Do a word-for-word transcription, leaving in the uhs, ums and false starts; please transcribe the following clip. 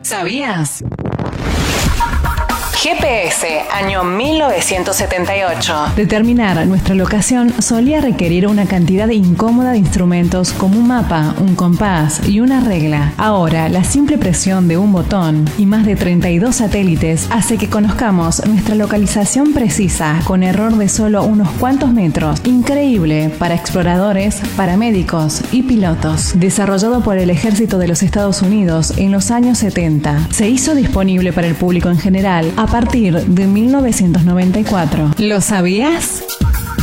¿Sabías? G P S, año mil novecientos setenta y ocho. Determinar nuestra locación solía requerir una cantidad incómoda de instrumentos como un mapa, un compás y una regla. Ahora, la simple presión de un botón y más de treinta y dos satélites hace que conozcamos nuestra localización precisa con error de solo unos cuantos metros. Increíble para exploradores, paramédicos y pilotos. Desarrollado por el Ejército de los Estados Unidos en los años setenta, se hizo disponible para el público en general a partir de mil novecientos noventa y cuatro. ¿Lo sabías?